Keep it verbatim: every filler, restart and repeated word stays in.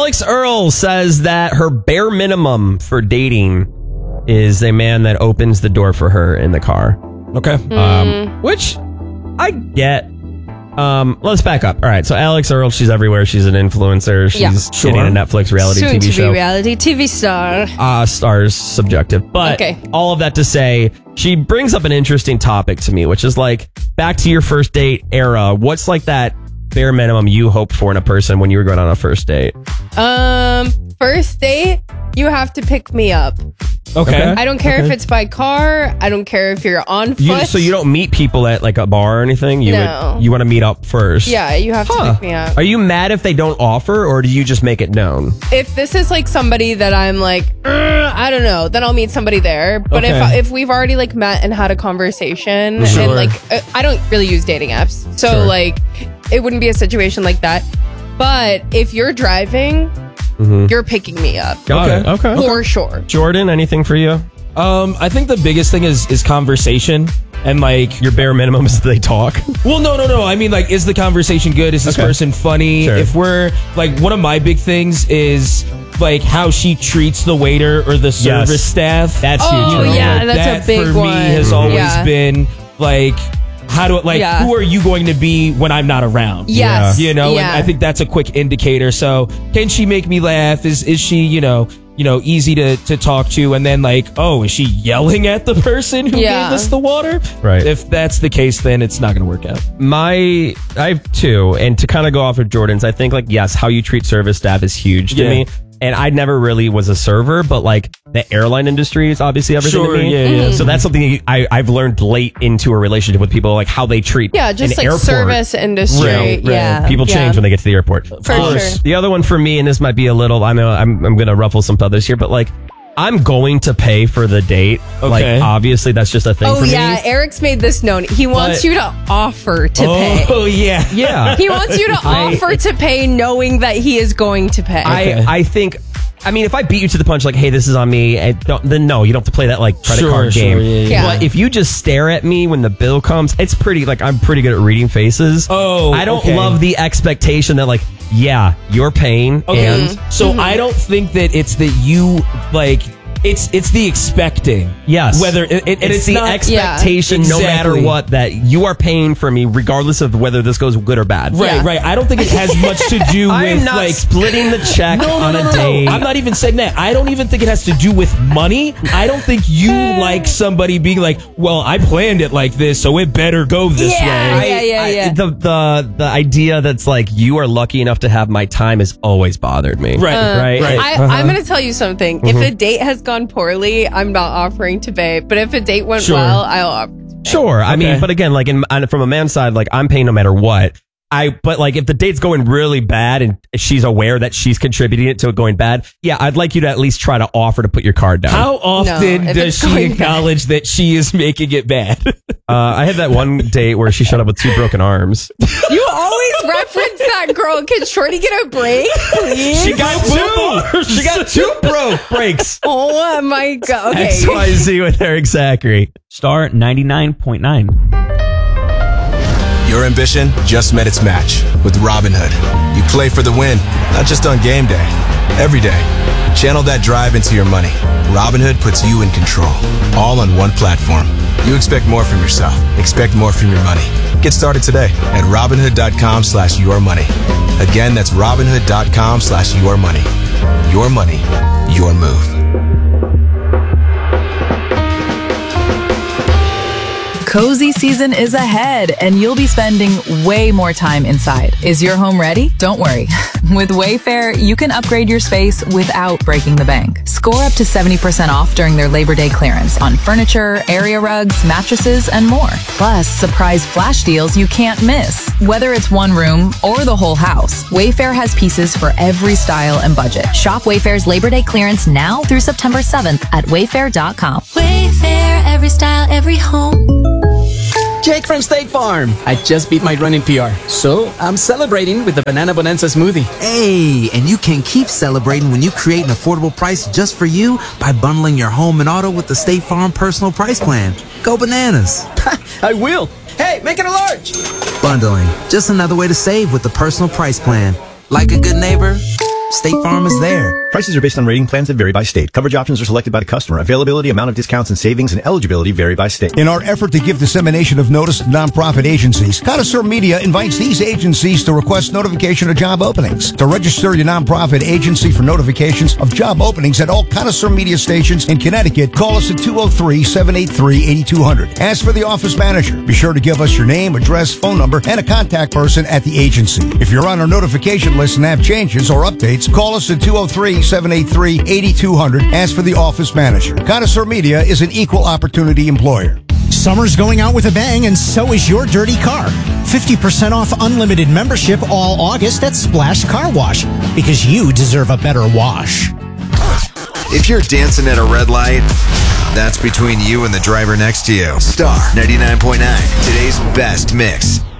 Alex Earl says that her bare minimum for dating is a man that opens the door for her in the car. Okay. Mm. Um, which I get. Um, let's back up. All right. So Alex Earl, she's everywhere. She's an influencer. She's Yeah. getting Sure. a Netflix reality Soon T V to show. be reality T V star. Uh, stars subjective. But Okay. all of that to say, she brings up an interesting topic to me, which is like back to your first date era. What's like that bare minimum you hoped for in a person when you were going on a first date? Um, first date, you have to pick me up. Okay. I don't care Okay. if it's by car. I don't care if you're on foot. You, so you don't meet people at like a bar or anything? You No. would, you want to meet up first? Yeah, you have Huh. to pick me up. Are you mad if they don't offer, or do you just make it known? If this is like somebody that I'm like, "Ugh," I don't know, then I'll meet somebody there. But Okay. if if we've already like met and had a conversation, Sure. and like uh, I don't really use dating apps, so Sure. like it wouldn't be a situation like that. But if you're driving, you're picking me up Got okay. it. Okay. for sure. Jordan, anything for you? Um, I think the biggest thing is is conversation and like Your bare minimum is they talk. Well, no, no, no. I mean, like, is the conversation good? Is this Okay. person funny? Sure. If we're like, one of my big things is like how she treats the waiter or the service staff. That's Oh, huge. yeah, that's that a big for one. me has always Yeah. been like, how do like Yeah. who are you going to be when I'm not around? Yes. You know, Yeah. and I think that's a quick indicator. So, can she make me laugh? Is is she, you know, you know, easy to to talk to? And then like, oh, is she yelling at the person who Yeah. gave us the water? Right. If that's the case, then it's not going to work out. My, I have two, and to kind of go off of Jordan's, I think like yes, how you treat service staff is huge to Yeah. me. And I never really was a server, but like the airline industry is obviously everything Sure, to me. yeah, yeah. So that's something I, I've learned late into a relationship with people, like how they treat Yeah, just an like airport. service industry. Right, right. Yeah, People yeah. change when they get to the airport. For Um, sure. The other one for me, and this might be a little, I know I'm, I'm going to ruffle some feathers here, but like I'm going to pay for the date. Okay. Like obviously that's just a thing Oh for yeah, me. Eric's made this known. He wants But- you to offer to pay. Oh yeah. Yeah. He wants you to I- offer to pay, knowing that he is going to pay. Okay. I, I think, I mean, if I beat you to the punch, like, hey, this is on me, and don't, then no, you don't have to play that like credit Sure, card sure, game. yeah, yeah, yeah. But if you just stare at me when the bill comes, it's pretty, like, I'm pretty good at reading faces. Oh, I don't okay. love the expectation that, like, yeah, you're paying. Okay. And So I don't think that it's that you like it's it's the expecting. yes, Whether it, it, and it's, it's the not expectation, Yeah, no matter exactly. what, that you are paying for me, regardless of whether this goes good or bad. Right, Yeah. right. I don't think it has much to do with I'm not like splitting the check no, no, on no, a no, date. no. I'm not even saying that. I don't even think it has to do with money. I don't think you like somebody being like, well, I planned it like this, so it better go this Yeah. way. yeah, yeah, yeah. the the the idea that's like you are lucky enough to have my time has always bothered me. Right, right. right. I, I'm going to tell you something. If a date has gone poorly, I'm not offering to pay. But if a date went Sure. well, I'll offer. Sure. I Okay. mean, but again, like in, on- from a man's side, like I'm paying no matter what. I, but like if the date's going really bad and she's aware that she's contributing it to it going bad, yeah, I'd like you to at least try to offer to put your card down. How often No, if does it's she going acknowledge that she is making it bad? Uh, I had that one date where she showed up with two broken arms. You always reference that girl. Can Shorty get a break, please? She got two. She got two bro breaks. Oh my god. Okay. X Y Z with Eric Zachary. Star ninety-nine point nine. Your ambition just met its match with Robinhood. You play for the win, not just on game day, every day. Channel that drive into your money. Robinhood puts you in control, all on one platform. You expect more from yourself. Expect more from your money. Get started today at Robinhood.com slash your money. Again, that's Robinhood.com slash your money. Your money, your move. Cozy season is ahead, and you'll be spending way more time inside. Is your home ready? Don't worry. With Wayfair, you can upgrade your space without breaking the bank. Score up to seventy percent off during their Labor Day clearance on furniture, area rugs, mattresses, and more. Plus, surprise flash deals you can't miss. Whether it's one room or the whole house, Wayfair has pieces for every style and budget. Shop Wayfair's Labor Day clearance now through September seventh at wayfair dot com. Wayfair, every style, every home. Jake from State Farm. I just beat my running P R, so I'm celebrating with the Banana Bonanza smoothie. Hey, and you can keep celebrating when you create an affordable price just for you by bundling your home and auto with the State Farm Personal Price Plan. Go bananas. I will. Hey, make it a large. Bundling, just another way to save with the Personal Price Plan. Like a good neighbor, State Farm is there. Prices are based on rating plans that vary by state. Coverage options are selected by the customer. Availability, amount of discounts and savings, and eligibility vary by state. In our effort to give dissemination of notice to nonprofit agencies, Connoisseur Media invites these agencies to request notification of job openings. To register your nonprofit agency for notifications of job openings at all Connoisseur Media stations in Connecticut, call us at two oh three, seven eight three, eight two zero zero. Ask for the office manager. Be sure to give us your name, address, phone number, and a contact person at the agency. If you're on our notification list and have changes or updates, call us at two oh three, seven eight three, eight two zero zero. Ask for the office manager. Connoisseur Media is an equal opportunity employer. Summer's going out with a bang, and so is your dirty car. fifty percent off unlimited membership all August at Splash Car Wash, because you deserve a better wash. If you're dancing at a red light, that's between you and the driver next to you. Star ninety-nine point nine, today's best mix.